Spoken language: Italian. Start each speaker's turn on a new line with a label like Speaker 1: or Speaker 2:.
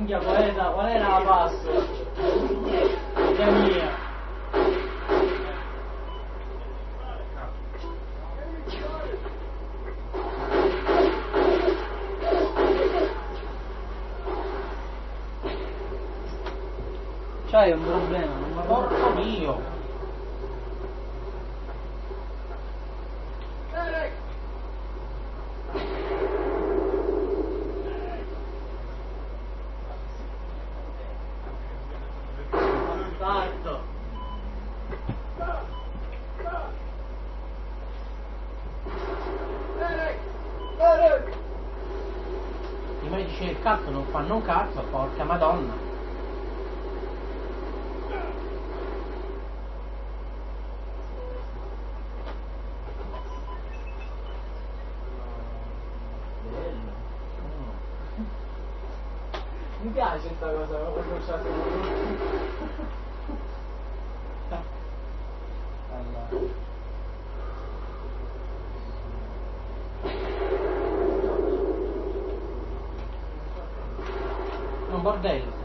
Speaker 1: Minchia, qual era la passo? È mia. C'hai un problema, non mi
Speaker 2: Porco mio!
Speaker 1: Bastardo.
Speaker 2: I medici del cazzo non fanno un cazzo, porca madonna!
Speaker 1: Mi piace sta cosa, quando c'è
Speaker 2: Un bordello.